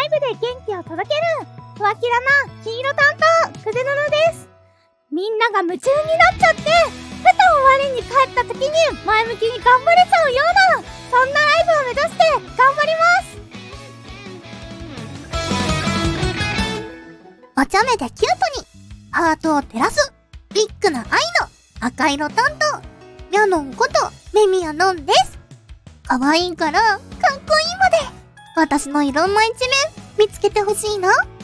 イブで元気を届けるふわきらな黄色担当くでののです。みんなが夢中になっちゃって、ふと我に返った時に前向きに頑張れちゃうような、そんなライブを目指して頑張ります。お茶目でキュートにハートを照らすビッグな愛の赤色担当ミャノンことメミヤノンです。可愛いからかっこいいまで私のいろんな一面見つけてほしいな。